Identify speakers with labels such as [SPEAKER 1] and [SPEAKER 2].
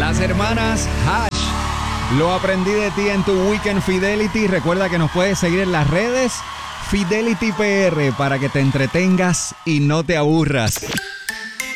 [SPEAKER 1] Las hermanas Hash. Lo aprendí de ti en tu Weekend Fidelity. Recuerda que nos puedes seguir en las redes Fidelity PR para que te entretengas y no te aburras.